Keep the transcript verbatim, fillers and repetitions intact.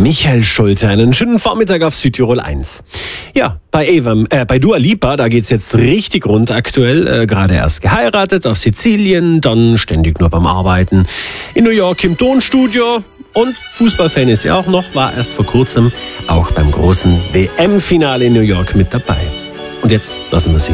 Michael Schulte. Einen schönen Vormittag auf Südtirol eins. Ja, bei Eva, äh, bei Dua Lipa, da geht's jetzt richtig rund aktuell. Äh, Gerade erst geheiratet auf Sizilien, dann ständig nur beim Arbeiten. In New York im Tonstudio. Und Fußballfan ist er auch noch, war erst vor kurzem auch beim großen W M-Finale in New York mit dabei. Und jetzt lassen wir sie